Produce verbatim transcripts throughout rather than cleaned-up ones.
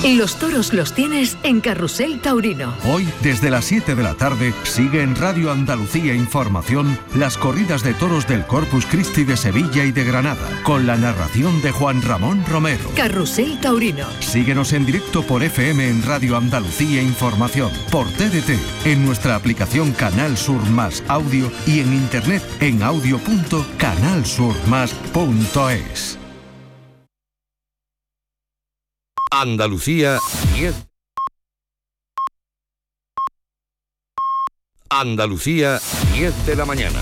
Los toros los tienes en Carrusel Taurino. Hoy, desde las siete de la tarde, sigue en Radio Andalucía Información las corridas de toros del Corpus Christi de Sevilla y de Granada, con la narración de Juan Ramón Romero. Carrusel Taurino. Síguenos en directo por F M en Radio Andalucía Información, por T D T, en nuestra aplicación Canal Sur Más Audio y en internet en audio punto canal sur más punto es. Andalucía diez. Andalucía diez de la mañana.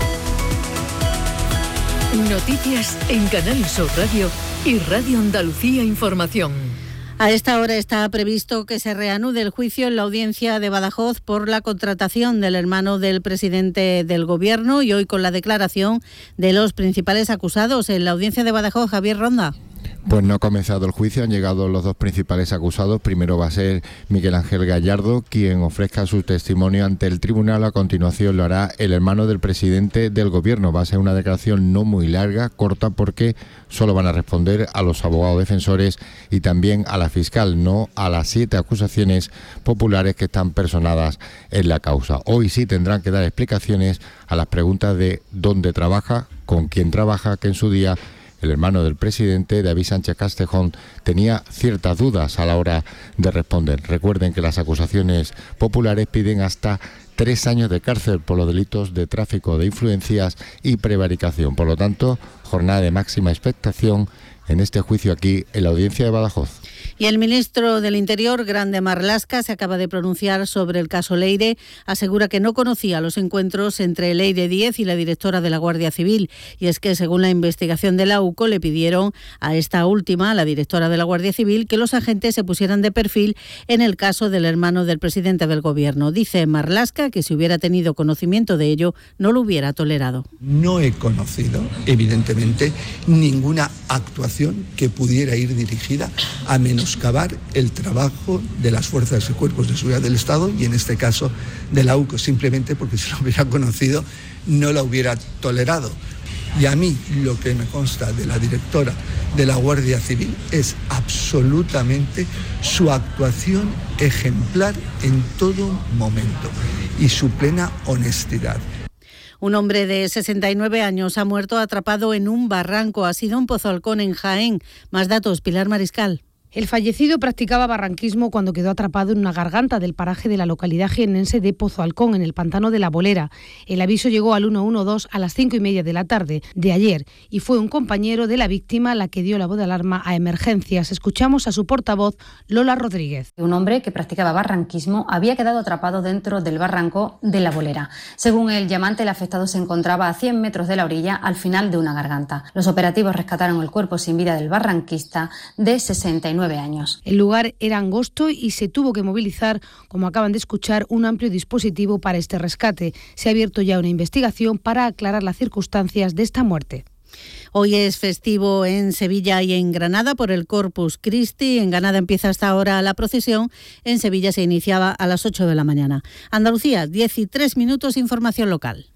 Noticias en Canal Sur Radio y Radio Andalucía Información. A esta hora está previsto que se reanude el juicio en la audiencia de Badajoz por la contratación del hermano del presidente del Gobierno y hoy con la declaración de los principales acusados. En la audiencia de Badajoz, Javier Ronda. Pues no ha comenzado el juicio, han llegado los dos principales acusados. Primero va a ser Miguel Ángel Gallardo, quien ofrezca su testimonio ante el tribunal. A continuación lo hará el hermano del presidente del Gobierno. Va a ser una declaración no muy larga, corta, porque solo van a responder a los abogados defensores y también a la fiscal, no a las siete acusaciones populares que están personadas en la causa. Hoy sí tendrán que dar explicaciones a las preguntas de dónde trabaja, con quién trabaja, que en su día el hermano del presidente, David Sánchez Castejón, tenía ciertas dudas a la hora de responder. Recuerden que las acusaciones populares piden hasta tres años de cárcel por los delitos de tráfico de influencias y prevaricación. Por lo tanto, jornada de máxima expectación en este juicio aquí en la audiencia de Badajoz. Y el ministro del Interior, Grande Marlaska, se acaba de pronunciar sobre el caso Leire. Asegura que no conocía los encuentros entre Leire Díez y la directora de la Guardia Civil. Y es que, según la investigación de la U C O, le pidieron a esta última, a la directora de la Guardia Civil, que los agentes se pusieran de perfil en el caso del hermano del presidente del Gobierno. Dice Marlaska que si hubiera tenido conocimiento de ello, no lo hubiera tolerado. No he conocido, evidentemente, ninguna actuación que pudiera ir dirigida a menoscabar el trabajo de las fuerzas y cuerpos de seguridad del Estado y en este caso de la U C O, simplemente porque si lo hubiera conocido no la hubiera tolerado. Y a mí lo que me consta de la directora de la Guardia Civil es absolutamente su actuación ejemplar en todo momento y su plena honestidad. Un hombre de sesenta y nueve años ha muerto atrapado en un barranco. Ha sido en Pozalcón, en Jaén. Más datos, Pilar Mariscal. El fallecido practicaba barranquismo cuando quedó atrapado en una garganta del paraje de la localidad jiennense de Pozo Alcón, en el pantano de La Bolera. El aviso llegó al ciento doce a las cinco y media de la tarde de ayer y fue un compañero de la víctima la que dio la voz de alarma a emergencias. Escuchamos a su portavoz, Lola Rodríguez. Un hombre que practicaba barranquismo había quedado atrapado dentro del barranco de La Bolera. Según el llamante, el afectado se encontraba a cien metros de la orilla, al final de una garganta. Los operativos rescataron el cuerpo sin vida del barranquista de sesenta y nueve años. El lugar era angosto y se tuvo que movilizar, como acaban de escuchar, un amplio dispositivo para este rescate. Se ha abierto ya una investigación para aclarar las circunstancias de esta muerte. Hoy es festivo en Sevilla y en Granada por el Corpus Christi. En Granada empieza hasta ahora la procesión. En Sevilla se iniciaba a las ocho de la mañana. Andalucía, diez y tres minutos, información local.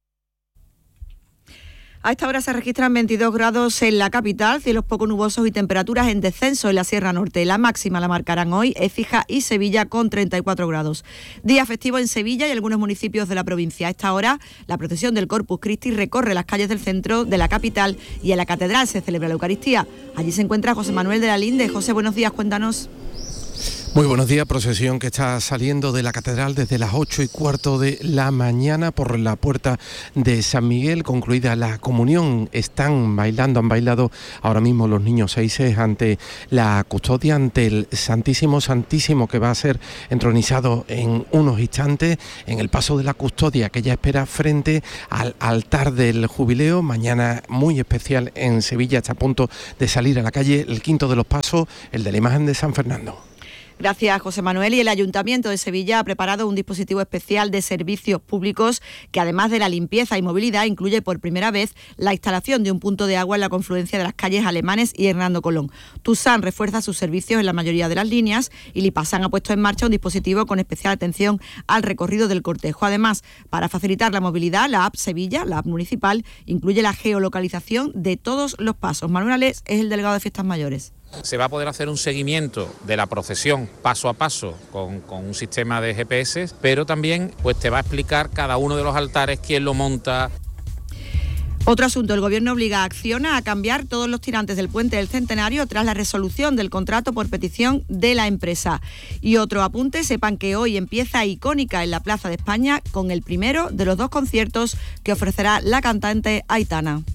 A esta hora se registran veintidós grados en la capital, cielos poco nubosos y temperaturas en descenso en la Sierra Norte. La máxima la marcarán hoy Écija y Sevilla con treinta y cuatro grados. Día festivo en Sevilla y algunos municipios de la provincia. A esta hora la procesión del Corpus Christi recorre las calles del centro de la capital y en la catedral se celebra la Eucaristía. Allí se encuentra José Manuel de la Linde. José, buenos días, cuéntanos. Muy buenos días, procesión que está saliendo de la catedral desde las ocho y cuarto de la mañana por la puerta de San Miguel. Concluida la comunión, están bailando, han bailado ahora mismo los niños seises ante la custodia, ante el Santísimo Santísimo que va a ser entronizado en unos instantes en el paso de la custodia que ya espera frente al altar del jubileo. Mañana muy especial en Sevilla, está a punto de salir a la calle el quinto de los pasos, el de la imagen de San Fernando. Gracias, José Manuel. Y el Ayuntamiento de Sevilla ha preparado un dispositivo especial de servicios públicos que, además de la limpieza y movilidad, incluye por primera vez la instalación de un punto de agua en la confluencia de las calles Alemanes y Hernando Colón. Tusam refuerza sus servicios en la mayoría de las líneas y Lipasan ha puesto en marcha un dispositivo con especial atención al recorrido del cortejo. Además, para facilitar la movilidad, la app Sevilla, la app municipal, incluye la geolocalización de todos los pasos. Manuel Alés es el delegado de Fiestas Mayores. Se va a poder hacer un seguimiento de la procesión paso a paso con, con un sistema de G P S, pero también pues te va a explicar cada uno de los altares, quién lo monta. Otro asunto, el Gobierno obliga a Acciona a cambiar todos los tirantes del Puente del Centenario tras la resolución del contrato por petición de la empresa. Y otro apunte, sepan que hoy empieza Icónica en la Plaza de España con el primero de los dos conciertos que ofrecerá la cantante Aitana.